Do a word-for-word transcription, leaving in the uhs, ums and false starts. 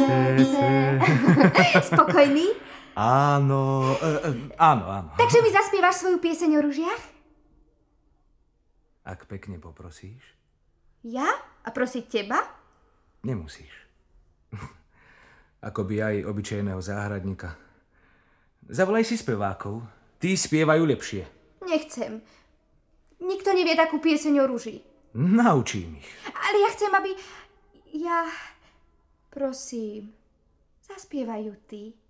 C, C. Spokojný? Áno, e, e, áno, áno. Takže mi zaspievaš svoju pieseň o ružiach? Ak pekne poprosíš. Ja? A prosiť teba? Nemusíš. Ako by aj obyčajného záhradníka. Zavolaj si spevákov. Tí spievajú lepšie. Nechcem. Nikto nevie takú pieseň o ruži. Naučím ich. Ale ja chcem, aby... Ja... Prosím. Zaspievajú ty.